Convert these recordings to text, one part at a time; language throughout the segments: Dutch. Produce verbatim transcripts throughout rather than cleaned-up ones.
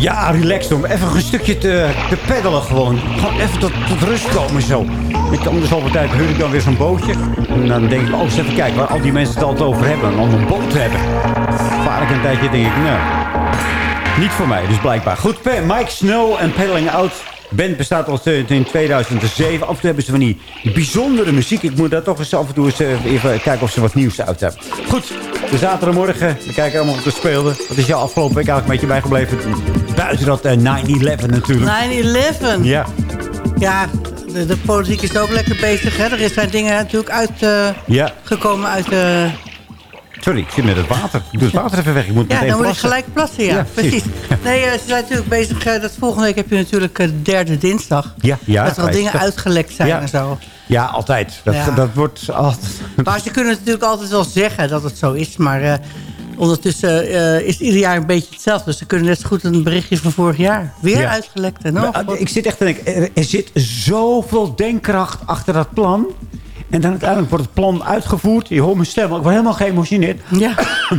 Ja, relaxed om even een stukje te, te peddelen gewoon. Gewoon even tot, tot rust komen zo. Ik om de zoveel tijd huur ik dan weer zo'n bootje. En dan denk ik, oh, eens even kijken waar al die mensen het altijd over hebben. Om een boot te hebben. Vaar ik een tijdje, denk ik, nou, niet voor mij, dus blijkbaar. Goed, Mike Snow en Pedaling Out. Band bestaat al in tweeduizend zeven. Af en toe hebben ze van die bijzondere muziek. Ik moet daar toch eens af en toe eens even kijken of ze wat nieuws uit hebben. Goed, de zaterdagmorgen. We kijken allemaal wat er speelde. Wat is jou afgelopen week eigenlijk een beetje bijgebleven? Buiten dat uh, nine eleven natuurlijk. nine eleven? Ja. Ja, de, de politiek is ook lekker bezig. Hè? Er zijn dingen natuurlijk uitgekomen uh, ja. uit... Uh, Sorry, ik zit met het water. Ik doe het water even weg. Ik moet ja, meteen dan moet plassen. ik gelijk plassen, ja. ja precies. Nee, uh, ze zijn natuurlijk bezig. Uh, dat volgende week heb je natuurlijk uh, de derde dinsdag. Ja, ja. Dat er al dingen uitgelekt zijn ja. en zo. Ja, altijd. Dat, ja. dat wordt altijd... Maar ze kunnen natuurlijk altijd wel zeggen dat het zo is. Maar uh, ondertussen uh, is het ieder jaar een beetje hetzelfde. Dus ze kunnen net zo goed een berichtje van vorig jaar. Weer ja. uitgelekt. En maar, ik zit echt te denken, er, er zit zoveel denkkracht achter dat plan. En dan uiteindelijk wordt het plan uitgevoerd. Je hoort mijn stem, ik word helemaal geëmotioneerd. Ja.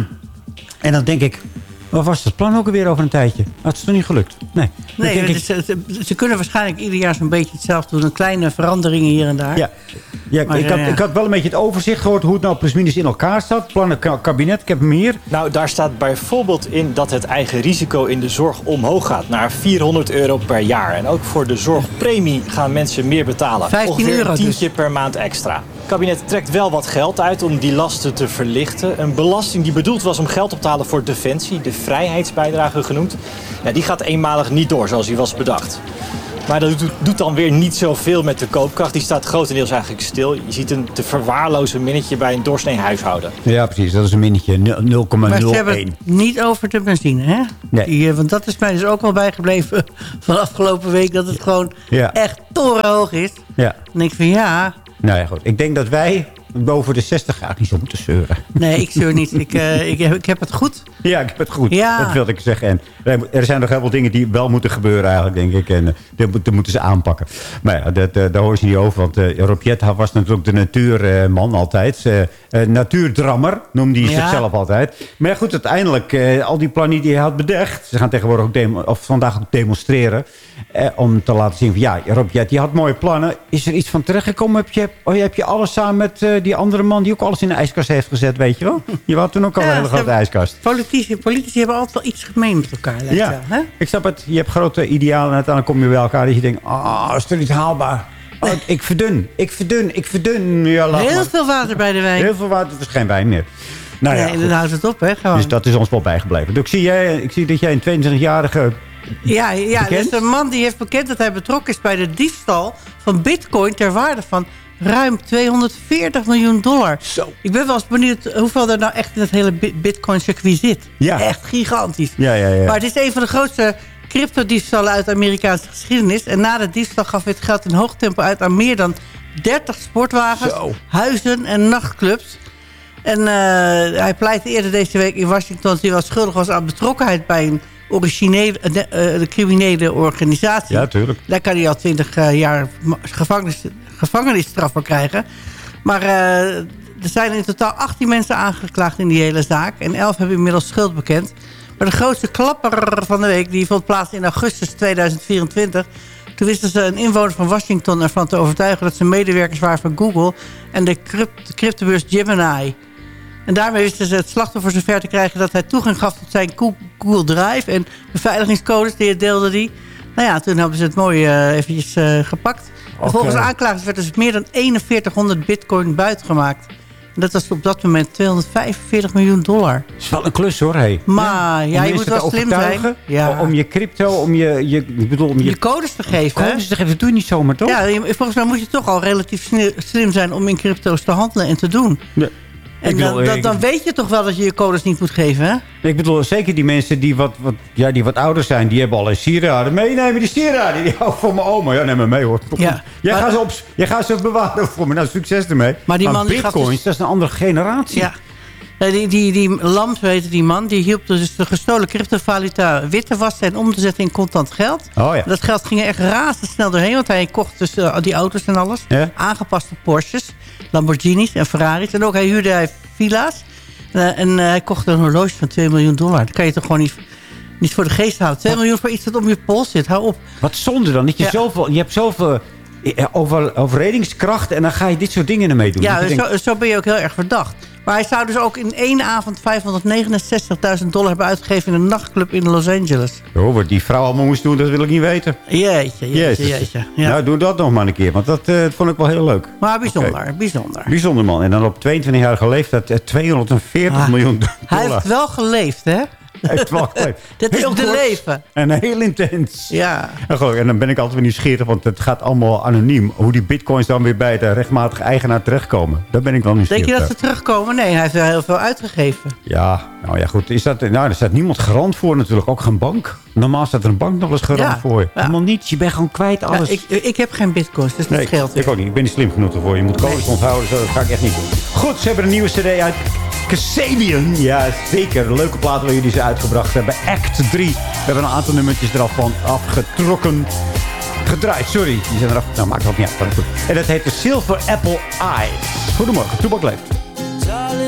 En dan denk ik, wat was het plan ook alweer over een tijdje? Dat is toch niet gelukt? Nee. Nee, denk ik, ik, ze, ze kunnen waarschijnlijk ieder jaar zo'n beetje hetzelfde doen. Een kleine veranderingen hier en daar. Ja, ja, maar, ik, had, ja. ik had wel een beetje het overzicht gehoord hoe het nou plusminus in elkaar staat. Plannen kabinet, ik heb hem hier. Nou, daar staat bijvoorbeeld in dat het eigen risico in de zorg omhoog gaat. Naar vierhonderd euro per jaar. En ook voor de zorgpremie gaan mensen meer betalen. vijftien euro een tientje dus. per maand extra. Het kabinet trekt wel wat geld uit om die lasten te verlichten. Een belasting die bedoeld was om geld op te halen voor defensie. De vrijheidsbijdrage genoemd. Ja, die gaat eenmalig niet door zoals die was bedacht. Maar dat doet, doet dan weer niet zoveel met de koopkracht. Die staat grotendeels eigenlijk stil. Je ziet een te verwaarlozen minnetje bij een doorsnee huishouden. Ja, precies. Dat is een minnetje. nul komma nul één. Maar ze hebben het niet over de benzine, hè? Nee. Die, want dat is mij dus ook wel bijgebleven van afgelopen week. Dat het gewoon ja. echt torenhoog is. Ja. Dan denk ik van ja... Nou ja, goed. Ik denk dat wij boven de zestig graden niet zo moeten zeuren. Nee, ik zeur niet. Ik, uh, ik, heb, ik heb het goed. Ja, ik heb het goed. Ja. Dat wilde ik zeggen. En er zijn nog heel veel dingen die wel moeten gebeuren eigenlijk, denk ik. En uh, dat moeten ze aanpakken. Maar ja, dat, uh, daar horen ze niet over. Want uh, Rob Jetten was natuurlijk de natuurman uh, altijd. Uh, uh, natuurdrammer noemde hij ja. zichzelf altijd. Maar ja, goed, uiteindelijk, uh, al die plannen die hij had bedacht. Ze gaan tegenwoordig ook demo, of vandaag ook demonstreren. Uh, om te laten zien van ja, Rob Jetten, je had mooie plannen. Is er iets van terechtgekomen? Heb je, oh, heb je alles samen met uh, die andere man die ook alles in de ijskast heeft gezet, weet je wel? Je had toen ook al ja, een hele grote ijskast. Politici, politici hebben altijd wel iets gemeen met elkaar. Ja, wel, hè? Ik snap het. Je hebt grote idealen en uiteindelijk kom je bij elkaar dat je denkt, ah, oh, is er niet haalbaar? Oh, ik verdun, ik verdun, ik verdun. Ja, laat Heel maar. veel water bij de wijn. Heel veel water, het is geen wijn meer. Nou ja, nee, dan houdt het op, hè? Gewoon. Dus dat is ons wel bijgebleven. Dus ik zie, jij, ik zie dat jij een tweeëntwintigjarige... Ja, ja dus een man die heeft bekend dat hij betrokken is bij de diefstal van bitcoin ter waarde van ruim tweehonderdveertig miljoen dollar. Zo. Ik ben wel eens benieuwd hoeveel er nou echt in het hele bitcoin-circuit zit. Ja. Echt gigantisch. Ja, ja, ja. Maar het is een van de grootste cryptodiefstallen uit de Amerikaanse geschiedenis. En na de diefstal gaf hij het geld in hoog tempo uit aan meer dan dertig sportwagens, Zo. huizen en nachtclubs. En uh, hij pleitte eerder deze week in Washington dat hij wel schuldig was aan betrokkenheid bij een originele, de, uh, de criminele organisatie. Ja, tuurlijk. Daar kan hij al twintig uh, jaar gevangenis, gevangenisstraf voor krijgen. Maar uh, er zijn in totaal achttien mensen aangeklaagd in die hele zaak. En elf hebben inmiddels schuld bekend. Maar de grootste klapper van de week die vond plaats in augustus tweeduizend vierentwintig. Toen wisten ze een inwoner van Washington ervan te overtuigen dat ze medewerkers waren van Google en de crypt, cryptobeurs Gemini. En daarmee wisten ze het slachtoffer zover te krijgen dat hij toegang gaf tot zijn Google Drive en beveiligingscodes, die deelde die. Nou ja, toen hebben ze het mooi uh, eventjes uh, gepakt. Okay. Volgens de aanklagers werd dus meer dan eenenveertighonderd bitcoin buitgemaakt. En dat was op dat moment tweehonderdvijfenveertig miljoen dollar. Dat is wel een klus hoor, hé. Maar ja, je moet wel slim zijn. Ja. Om je crypto, om je, je, ik bedoel, om je, je codes te geven. Codes te geven, dat doe je niet zomaar, toch? Ja, volgens mij moet je toch al relatief slim zijn om in crypto's te handelen en te doen. Ja. En dan, bedoel, dan, dan weet je toch wel dat je je codes niet moet geven, hè? Ik bedoel, zeker die mensen die wat, wat, ja, die wat ouder zijn... die hebben al een sieraden. Meenemen die sieraden. Die hou voor mijn oma. Ja, neem maar mee, hoor. Ja, jij, maar, gaat ze op, jij gaat ze bewaren voor me. Nou, succes ermee. Maar die maar man bitcoins, die dus, dat is een andere generatie. Ja. Die, die, die Lamp, weet die man, die hielp dus de gestolen cryptovaluta wit te wassen en om te zetten in contant geld. Oh, ja. Dat geld ging er echt razendsnel doorheen, want hij kocht dus uh, die auto's en alles. Ja? Aangepaste Porsches, Lamborghinis en Ferraris. En ook hij huurde hij villa's. Uh, en uh, hij kocht een horloge van twee miljoen dollar. Dat kan je toch gewoon niet... niet voor de geest halen. twee miljoen voor iets dat om je pols zit. Hou op. Wat zonde dan. Dat je, Ja. zoveel, je hebt zoveel eh, over, overredingskracht en dan ga je dit soort dingen ermee doen. Ja, Dat je zo, denkt, zo ben je ook heel erg verdacht. Maar hij zou dus ook in één avond vijfhonderdnegenenzestigduizend dollar hebben uitgegeven in een nachtclub in Los Angeles. oh, wat die vrouw allemaal moest doen, dat wil ik niet weten. Jeetje, jeetje, Jezus. jeetje. Ja. Nou, doe dat nog maar een keer, want dat eh, vond ik wel heel leuk. maar bijzonder, Oké. bijzonder. Bijzonder man. En dan op tweeëntwintigjarige leeftijd eh, tweehonderdveertig Ah, miljoen Hij dollar. heeft wel geleefd, hè? Hij heeft wel geleefd. Dat is Heel de kort leven. En heel intens. Ja. En, gewoon, en dan ben ik altijd weer nieuwsgierig, want het gaat allemaal anoniem. Hoe die bitcoins dan weer bij de rechtmatige eigenaar terechtkomen. Daar ben ik wel nieuwsgierig. Denk je dat naar. ze terugkomen? Nee, hij heeft er heel veel uitgegeven. Ja, nou ja goed. Is dat, nou, er staat niemand garant voor natuurlijk. Ook geen bank. Normaal staat er een bank nog eens garant Ja, voor je. ja. Helemaal niets. Je bent gewoon kwijt Ja, alles. ik, ik heb geen bitcoins, dus dat Nee, scheelt. ik ook niet. Ik ben niet slim genoeg ervoor. Je moet codes onthouden, dus dat ga ik echt niet doen. Goed, ze hebben een nieuwe cd uit. Kasabian. Ja, zeker. Een leuke plaat waar jullie ze uitgebracht hebben. Act drie. We hebben een aantal nummertjes eraf van afgetrokken. Gedraaid, sorry. Die zijn eraf. Nou, maakt het ook niet uit. En dat heet de Silver Apple Eyes. Goedemorgen, Toebak leeft.